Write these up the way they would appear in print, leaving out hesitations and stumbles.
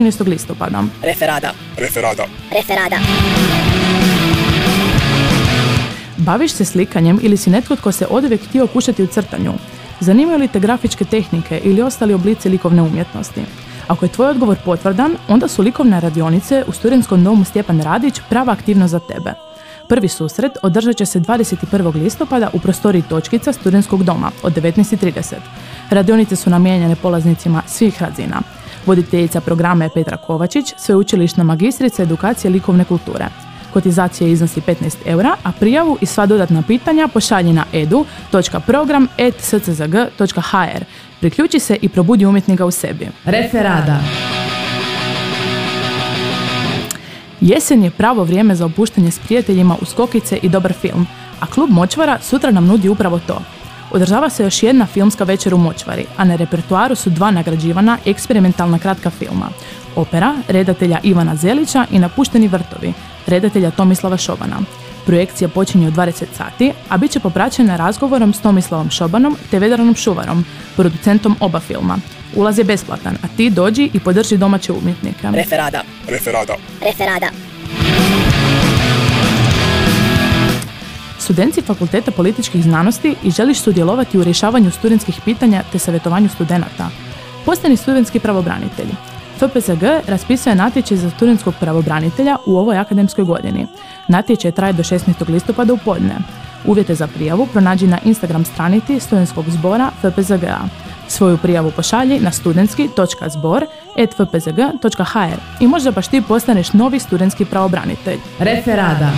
13. listopada. Referada. Baviš se slikanjem ili si netko tko se oduvijek htio kušati u crtanju? Zanimaju li te grafičke tehnike ili ostali oblici likovne umjetnosti? Ako je tvoj odgovor potvrdan, onda su likovne radionice u Studentskom domu Stjepan Radić prava aktivnost za tebe. Prvi susret održat će se 21. listopada u prostoriji Točkica Studentskog doma od 19:30. Radionice su namijenjene polaznicima svih razina. Voditeljica programa je Petra Kovačić, sveučilišna magistrica edukacije likovne kulture. Kotizacija iznosi 15 €, a prijavu i sva dodatna pitanja pošalji na edu.program@scczg.hr. Priključi se i probudi umjetnika u sebi. Referada. Jesen je pravo vrijeme za opuštanje s prijateljima uz kokice i dobar film, a Klub Močvara sutra nam nudi upravo to. Održava se još jedna filmska večer u Močvari, a na repertoaru su 2 nagrađivana eksperimentalna kratka filma. Opera, redatelja Ivana Zelića i Napušteni vrtovi, redatelja Tomislava Šobana. Projekcija počinje u 20 sati, a bit će popraćena razgovorom s Tomislavom Šobanom te Vedranom Šuvarom, producentom oba filma. Ulaz je besplatan, a ti dođi i podrži domaće umjetnike. Referada. Student Fakulteta političkih znanosti i želiš sudjelovati u rješavanju studentskih pitanja te savjetovanju studenata? Postani studentski pravobranitelj. FPZG raspisuje natječaj za studentskog pravobranitelja u ovoj akademskoj godini. Natječaj traje do 16. listopada u podne. Uvjete za prijavu pronađi na Instagram stranici Studentskog zbora FPZG-a. Svoju prijavu pošalji na studentski.zbor@fpzg.hr i možda baš ti postaneš novi studentski pravobranitelj. Referada.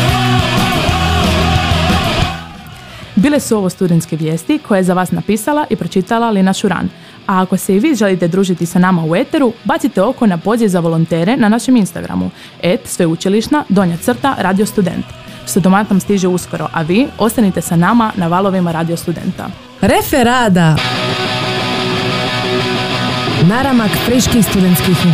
Bile su ovo studentske vijesti koje je za vas napisala i pročitala Lina Šuran. A ako se i vi želite družiti sa nama u eteru, bacite oko na poziv za volontere na našem Instagramu @sveučilišna_radio student. Studomatom stiže uskoro, a vi ostanite sa nama na valovima Radio Studenta. Referada. Naramak friških studentskih